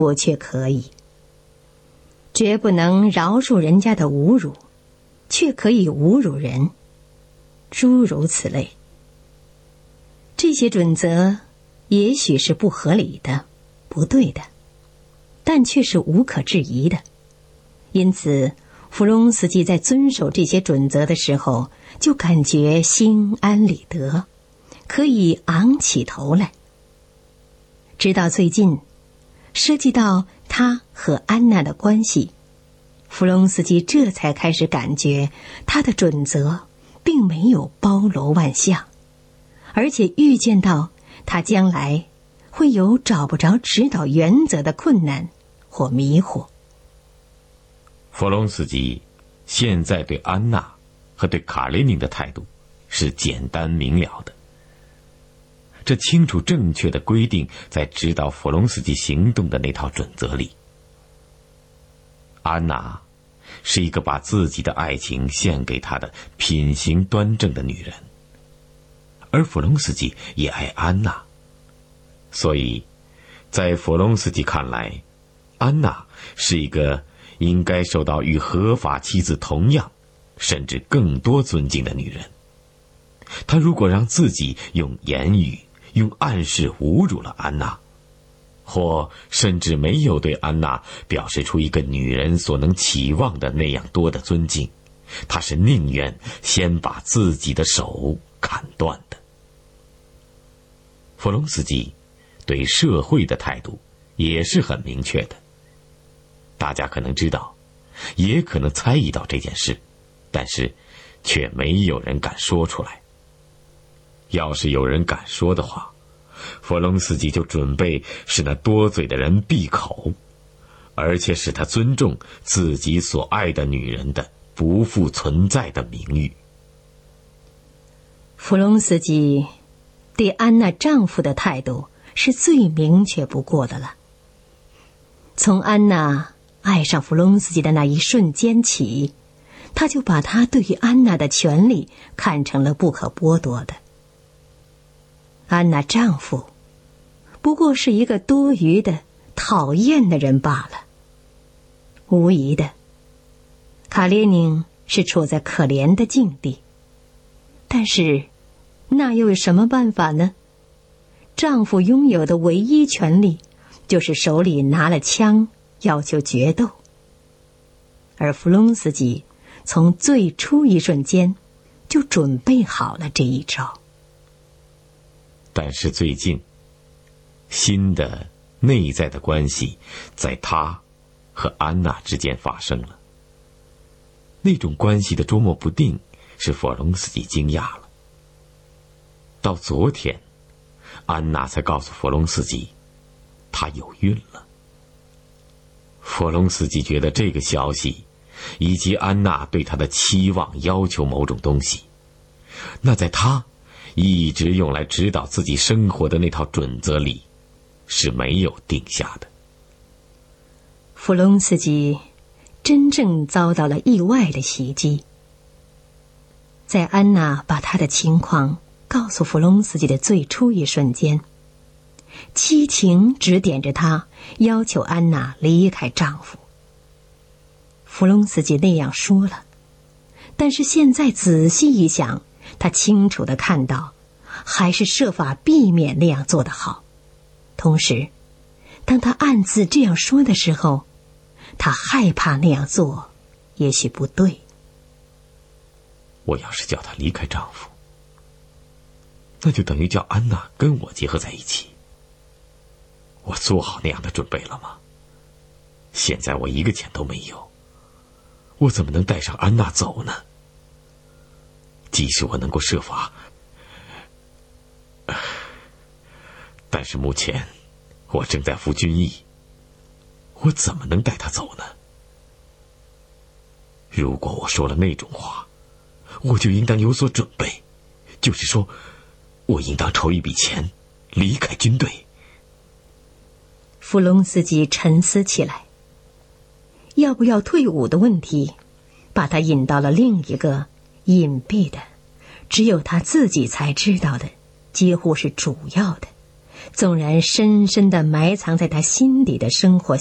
我却可以，绝不能饶恕人家的侮辱，却可以侮辱人，诸如此类。这些准则也许是不合理的、不对的，但却是无可置疑的。因此弗隆斯基在遵守这些准则的时候，就感觉心安理得，可以昂起头来。直到最近，涉及到他和安娜的关系，弗隆斯基这才开始感觉他的准则并没有包罗万象，而且预见到他将来会有找不着指导原则的困难或迷惑。 弗隆斯基现在对安娜和对卡列宁的态度是简单明了的。这清楚正确的规定在指导弗隆斯基行动的那套准则里。安娜是一个把自己的爱情献给他的品行端正的女人，而弗隆斯基也爱安娜，所以在弗隆斯基看来，安娜是一个应该受到与合法妻子同样甚至更多尊敬的女人。他如果让自己用言语、用暗示侮辱了安娜，或甚至没有对安娜表示出一个女人所能期望的那样多的尊敬，他是宁愿先把自己的手砍断的。弗隆斯基对社会的态度也是很明确的。大家可能知道，也可能猜疑到这件事，但是却没有人敢说出来。要是有人敢说的话，弗隆斯基就准备使那多嘴的人闭口，而且使他尊重自己所爱的女人的不复存在的名誉。 弗隆斯基对安娜丈夫的态度是最明确不过的了。从安娜爱上弗隆斯基的那一瞬间起，他就把他对于安娜的权利看成了不可剥夺的。安娜丈夫不过是一个多余的、讨厌的人罢了。无疑的，卡列宁是处在可怜的境地，但是那又有什么办法呢？丈夫拥有的唯一权利就是手里拿了枪要求决斗，而弗隆斯基从最初一瞬间就准备好了这一招。 但是最近，新的内在的关系在他和安娜之间发生了。那种关系的捉摸不定使弗隆斯基惊讶了。到昨天，安娜才告诉弗隆斯基她有孕了。弗隆斯基觉得这个消息以及安娜对他的期望要求某种东西，那在他一直用来指导自己生活的那套准则里是没有定下的。 弗隆斯基真正遭到了意外的袭击。在安娜把她的情况告诉弗隆斯基的最初一瞬间，七情指点着她要求安娜离开丈夫。弗隆斯基那样说了，但是现在仔细一想，他清楚地看到还是设法避免那样做得好。同时当他暗自这样说的时候，他害怕那样做也许不对。 我要是叫她离开丈夫，那就等于叫安娜跟我结合在一起。我做好那样的准备了吗？现在我一个钱都没有，我怎么能带上安娜走呢？即使我能够设法，但是目前我正在服军役，我怎么能带她走呢？如果我说了那种话，我就应当有所准备，就是说我应当筹一笔钱离开军队。 弗隆斯基沉思起来，要不要退伍的问题把他引到了另一个隐蔽的，只有他自己才知道的，几乎是主要的， 纵然深深地埋藏在他心底的生活